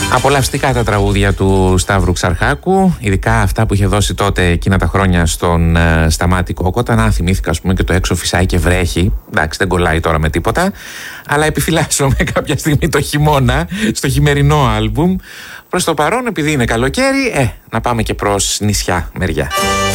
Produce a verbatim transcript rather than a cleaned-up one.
Απολαυστικά τα τραγούδια του Σταύρου Ξαρχάκου, ειδικά αυτά που είχε δώσει τότε εκείνα τα χρόνια στον uh, Σταμάτη Κόκοτα. Να θυμήθηκα, ας πούμε, και το έξω φυσάει και βρέχει. Εντάξει, δεν κολλάει τώρα με τίποτα. Αλλά επιφυλάσσομαι κάποια στιγμή το χειμώνα στο χειμερινό άλμπουμ. Προς το παρόν, επειδή είναι καλοκαίρι, ε, να πάμε και προς νησιά μεριά.